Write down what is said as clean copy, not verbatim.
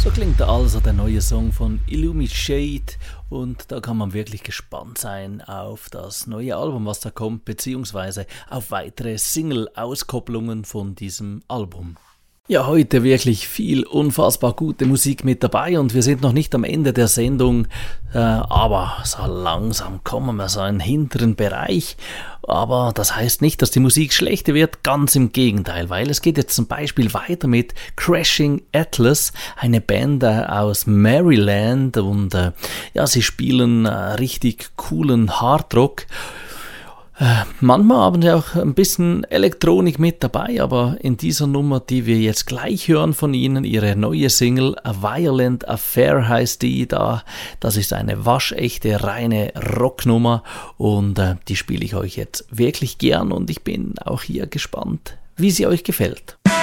So klingt also der neue Song von Illumishade und da kann man wirklich gespannt sein auf das neue Album, was da kommt, beziehungsweise auf weitere Single-Auskopplungen von diesem Album. Ja, heute wirklich viel unfassbar gute Musik mit dabei und wir sind noch nicht am Ende der Sendung, aber so langsam kommen wir so in den hinteren Bereich. Aber das heißt nicht, dass die Musik schlechter wird, ganz im Gegenteil, weil es geht jetzt zum Beispiel weiter mit Crashing Atlas, eine Band aus Maryland und ja, sie spielen richtig coolen Hardrock. Manchmal haben sie auch ein bisschen Elektronik mit dabei, aber in dieser Nummer, die wir jetzt gleich hören von ihnen, ihre neue Single A Violent Affair heißt die da. Das ist eine waschechte, reine Rocknummer und die spiele ich euch jetzt wirklich gern und ich bin auch hier gespannt, wie sie euch gefällt.